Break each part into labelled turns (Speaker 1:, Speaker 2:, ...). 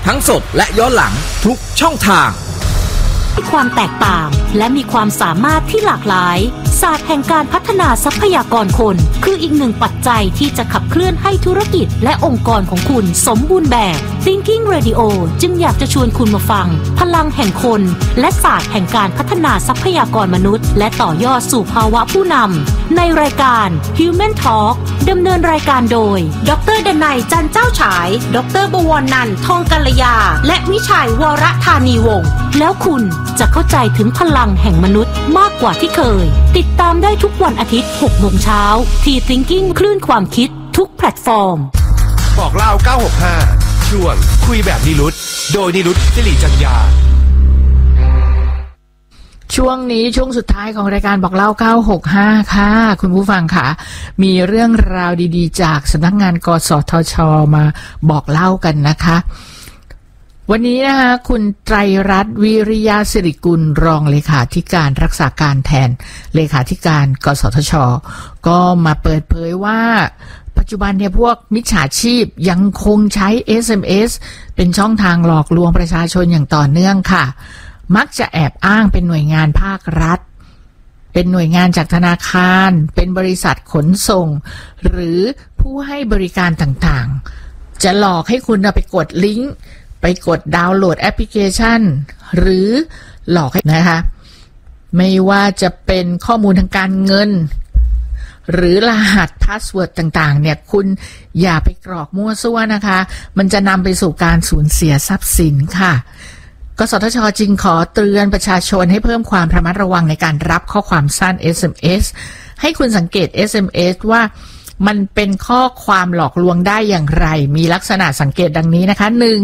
Speaker 1: ทั้งสดและย้อนหลังทุกช่องทาง
Speaker 2: มีความแตกต่างและมีความสามารถที่หลากหลายศาสตร์แห่งการพัฒนาทรัพยากรคนคืออีกหนึ่งปัจจัยที่จะขับเคลื่อนให้ธุรกิจและองค์กรของคุณสมบูรณ์แบบ Thinking Radio จึงอยากจะชวนคุณมาฟังพลังแห่งคนและศาสตร์แห่งการพัฒนาทรัพยากรมนุษย์และต่อยอดสู่ภาวะผู้นำในรายการ Human Talk ดำเนินรายการโดยดร.ดนัย จันเจ้าฉายดร.บวรนันท์ ทองกัลยาและวิชัยวรธานีวงศ์แล้วคุณจะเข้าใจถึงพลังแห่งมนุษย์มากกว่าที่เคยติดตามได้ทุกวันอาทิตย์ 6 โมงเช้าที่ Thinking คลื่นความคิดทุกแพลตฟอร์ม
Speaker 3: บอกเล่า965ช่วงคุยแบบนิรุตโดยนิรุตสิริจัญญา
Speaker 4: ช่วงนี้ช่วงสุดท้ายของรายการบอกเล่า965ค่ะคุณผู้ฟังค่ะมีเรื่องราวดีๆจากสำนักงานกสทช.มาบอกเล่ากันนะคะวันนี้นะคะคุณไตรรัตน์วิริยะสิริกุลรองเลขาธิการรักษาการแทนเลขาธิการกสทช.ก็มาเปิดเผยว่าปัจจุบันเนี่ยพวกมิจฉาชีพยังคงใช้ SMS เป็นช่องทางหลอกลวงประชาชนอย่างต่อเนื่องค่ะมักจะแอบอ้างเป็นหน่วยงานภาครัฐเป็นหน่วยงานจากธนาคารเป็นบริษัทขนส่งหรือผู้ให้บริการต่างๆจะหลอกให้คุณไปกดลิงก์ไปกดดาวน์โหลดแอปพลิเคชันหรือหลอกให้นะคะไม่ว่าจะเป็นข้อมูลทางการเงินหรือรหัสพาสเวิร์ดต่างๆเนี่ยคุณอย่าไปกรอกมั่วซั่วนะคะมันจะนำไปสู่การสูญเสียทรัพย์สินค่ะกสทช.จึงขอเตือนประชาชนให้เพิ่มความระมัดระวังในการรับข้อความสั้น SMS ให้คุณสังเกต SMS ว่ามันเป็นข้อความหลอกลวงได้อย่างไรมีลักษณะสังเกตดังนี้นะคะ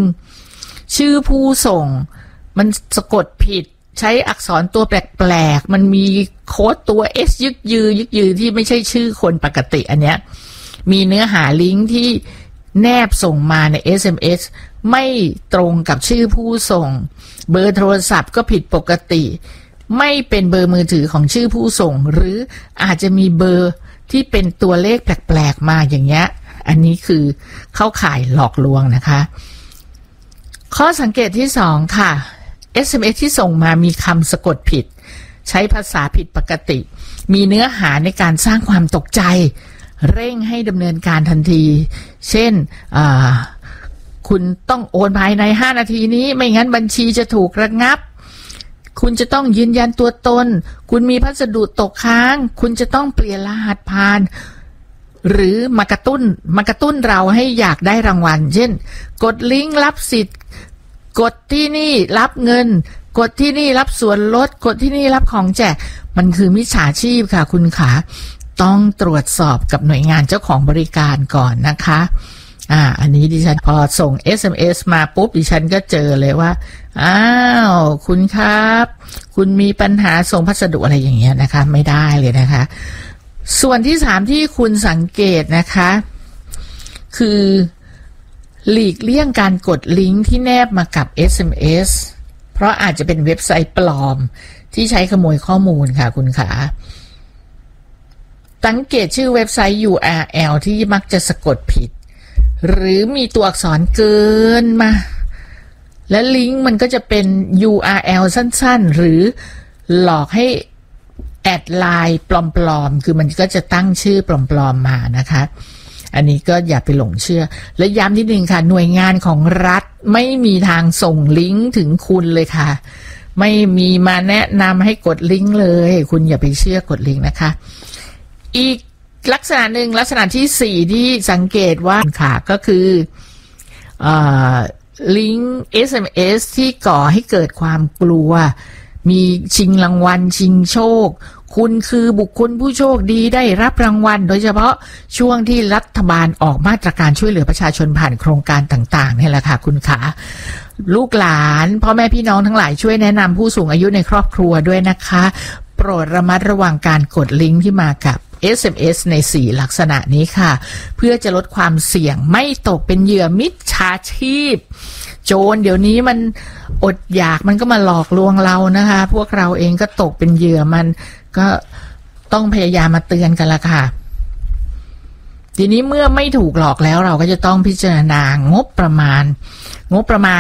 Speaker 4: 1. ชื่อผู้ส่งมันสะกดผิดใช้อักษรตัวแปลกๆมันมีโค้ดตัว S ยึกยือที่ไม่ใช่ชื่อคนปกติอันเนี้ยมีเนื้อหาลิงก์ที่แนบส่งมาใน SMS ไม่ตรงกับชื่อผู้ส่งเบอร์โทรศัพท์ก็ผิดปกติไม่เป็นเบอร์มือถือของชื่อผู้ส่งหรืออาจจะมีเบอร์ที่เป็นตัวเลขแปลกๆมาอย่างเงี้ยอันนี้คือเข้าข่ายหลอกลวงนะคะข้อสังเกตที่2ค่ะ SMS ที่ส่งมามีคำสะกดผิดใช้ภาษาผิดปกติมีเนื้อหาในการสร้างความตกใจเร่งให้ดำเนินการทันทีเช่นคุณต้องโอนภายใน5นาทีนี้ไม่งั้นบัญชีจะถูกระงับคุณจะต้องยืนยันตัวตนคุณมีพัสดุตกค้างคุณจะต้องเปลี่ยนรหัสผ่านหรือมากระตุ้นเราให้อยากได้รางวัลเช่นกดลิงก์รับสิทธิ์กดที่นี่รับเงินกดที่นี่รับส่วนลดกดที่นี่รับของแจกมันคือมิจฉาชีพค่ะคุณขาต้องตรวจสอบกับหน่วยงานเจ้าของบริการก่อนนะคะอันนี้ดิฉันพอส่ง SMS มาปุ๊บดิฉันก็เจอเลยว่าอ้าวคุณครับคุณมีปัญหาส่งพัสดุอะไรอย่างเงี้ยนะคะไม่ได้เลยนะคะส่วนที่3ที่คุณสังเกตนะคะคือหลีกเลี่ยงการกดลิงก์ที่แนบมากับ SMS เพราะอาจจะเป็นเว็บไซต์ปลอมที่ใช้ขโมยข้อมูลค่ะคุณขาสังเกตชื่อเว็บไซต์ URL ที่มักจะสะกดผิดหรือมีตัวอักษรเกินมาและลิงก์มันก็จะเป็น URL สั้นๆหรือหลอกให้แอดไลน์ปลอมๆคือมันก็จะตั้งชื่อปลอมๆมานะคะอันนี้ก็อย่าไปหลงเชื่อและย้ำนิดนึงค่ะหน่วยงานของรัฐไม่มีทางส่งลิงก์ถึงคุณเลยค่ะไม่มีมาแนะนำให้กดลิงก์เลยคุณอย่าไปเชื่อกดลิงก์นะคะอีกลักษณะหนึ่งลักษณะที่4ที่สังเกตว่าค่ะก็คือลิงก์ SMS ที่ก่อให้เกิดความกลัวมีชิงรางวัลชิงโชคคุณคือบุคคลผู้โชคดีได้รับรางวัลโดยเฉพาะช่วงที่รัฐบาลออกมาตรการช่วยเหลือประชาชนผ่านโครงการต่างๆนี่แหละค่ะคุณขาลูกหลานพ่อแม่พี่น้องทั้งหลายช่วยแนะนำผู้สูงอายุในครอบครัวด้วยนะคะโปรดระมัดระวังการกดลิงก์ที่มากับ SMS ใน4ลักษณะนี้ค่ะเพื่อจะลดความเสี่ยงไม่ตกเป็นเหยื่อมิจฉาชีพโจรเดี๋ยวนี้มันอดอยากมันก็มาหลอกลวงเรานะคะพวกเราเองก็ตกเป็นเหยื่อมันก็ต้องพยายามมาเตือนกันละค่ะทีนี้เมื่อไม่ถูกหลอกแล้วเราก็จะต้องพิจารณางบประมาณ